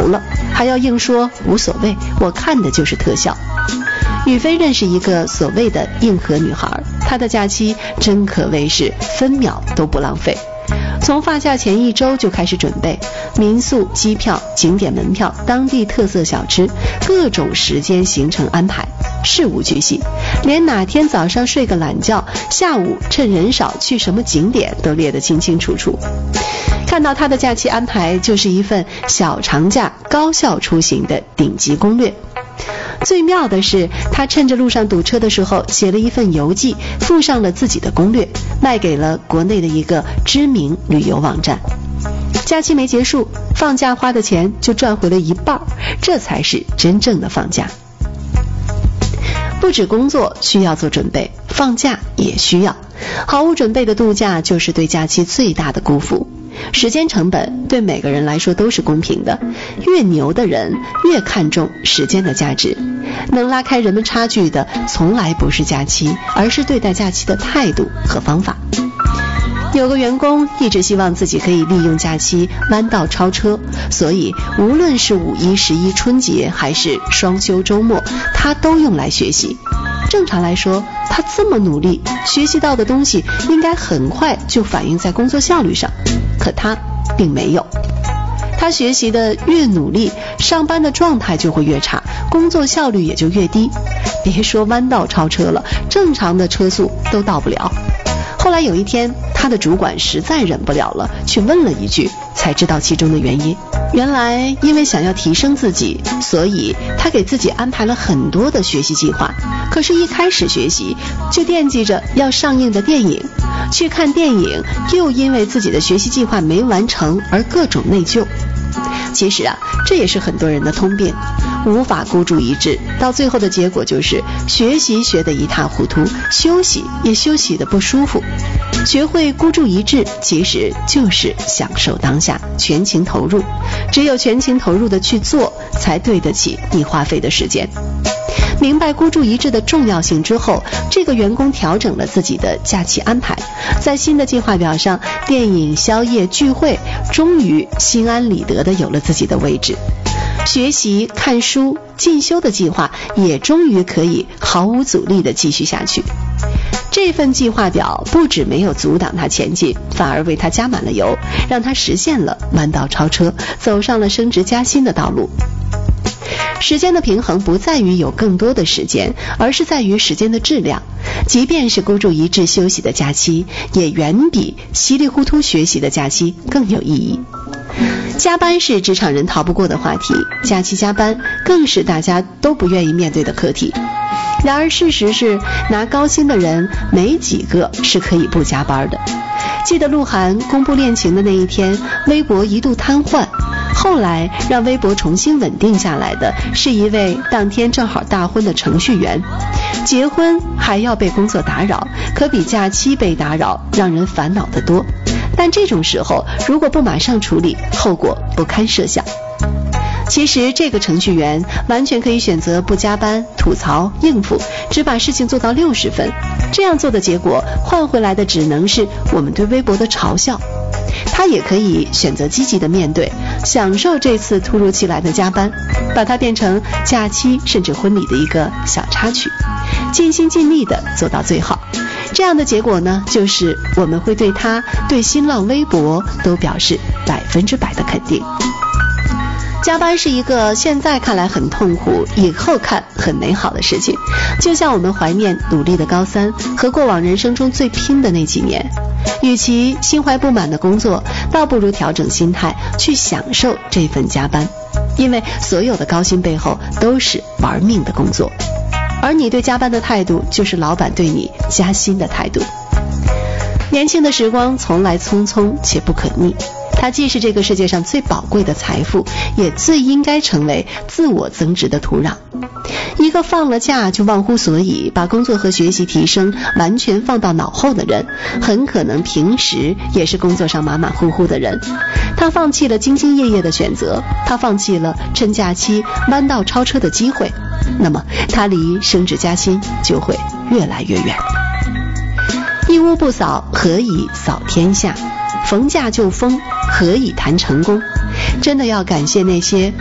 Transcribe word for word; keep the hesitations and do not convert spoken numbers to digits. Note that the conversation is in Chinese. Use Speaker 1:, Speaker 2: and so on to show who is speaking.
Speaker 1: 头了，还要硬说无所谓，我看的就是特效。雨飞认识一个所谓的硬核女孩，她的假期真可谓是分秒都不浪费。从放假前一周就开始准备民宿、机票、景点门票、当地特色小吃，各种时间行程安排，事无巨细，连哪天早上睡个懒觉，下午趁人少去什么景点都列得清清楚楚。看到他的假期安排，就是一份小长假高效出行的顶级攻略。最妙的是，他趁着路上堵车的时候写了一份游记，附上了自己的攻略，卖给了国内的一个知名旅游网站。假期没结束，放假花的钱就赚回了一半，这才是真正的放假。不止工作需要做准备，放假也需要。毫无准备的度假就是对假期最大的辜负。时间成本对每个人来说都是公平的，越牛的人越看重时间的价值。能拉开人们差距的从来不是假期，而是对待假期的态度和方法。有个员工一直希望自己可以利用假期弯道超车，所以无论是五一、十一、春节还是双休周末，他都用来学习。正常来说，他这么努力，学习到的东西应该很快就反映在工作效率上，可他并没有。他学习的越努力，上班的状态就会越差，工作效率也就越低。别说弯道超车了，正常的车速都到不了。后来有一天，他的主管实在忍不了了，去问了一句，才知道其中的原因。原来因为想要提升自己，所以他给自己安排了很多的学习计划。可是一开始学习就惦记着要上映的电影，去看电影又因为自己的学习计划没完成而各种内疚。其实啊，这也是很多人的通病，无法孤注一掷，到最后的结果就是学习学得一塌糊涂，休息也休息得不舒服。学会孤注一掷，其实就是享受当下，全情投入。只有全情投入的去做，才对得起你花费的时间。明白孤注一掷的重要性之后，这个员工调整了自己的假期安排，在新的计划表上，电影、宵夜、聚会终于心安理得地有了自己的位置。学习、看书、进修的计划也终于可以毫无阻力地继续下去。这份计划表不止没有阻挡他前进，反而为他加满了油，让他实现了弯道超车，走上了升职加薪的道路。时间的平衡不在于有更多的时间，而是在于时间的质量。即便是孤注一掷休息的假期，也远比稀里糊涂学习的假期更有意义。加班是职场人逃不过的话题，假期加班更是大家都不愿意面对的课题。然而事实是，拿高薪的人没几个是可以不加班的。记得鹿晗公布恋情的那一天，微博一度瘫痪，后来让微博重新稳定下来的是一位当天正好大婚的程序员。结婚还要被工作打扰，可比假期被打扰让人烦恼得多。但这种时候如果不马上处理，后果不堪设想。其实这个程序员完全可以选择不加班、吐槽、应付，只把事情做到六十分。这样做的结果换回来的只能是我们对微博的嘲笑。他也可以选择积极的面对，享受这次突如其来的加班，把它变成假期甚至婚礼的一个小插曲，尽心尽力的做到最好。这样的结果呢，就是我们会对他、对新浪微博都表示百分之百的肯定。加班是一个现在看来很痛苦，以后看很美好的事情，就像我们怀念努力的高三和过往人生中最拼的那几年。与其心怀不满的工作，倒不如调整心态，去享受这份加班。因为所有的高薪背后都是玩命的工作，而你对加班的态度，就是老板对你加薪的态度。年轻的时光从来匆匆且不可逆，它既是这个世界上最宝贵的财富，也最应该成为自我增值的土壤。一个放了假就忘乎所以，把工作和学习提升完全放到脑后的人，很可能平时也是工作上马马虎虎的人。他放弃了兢兢业业的选择，他放弃了趁假期弯道超车的机会，那么他离升职加薪就会越来越远。一屋不扫，何以扫天下？逢假就疯，何以谈成功？真的要感谢那些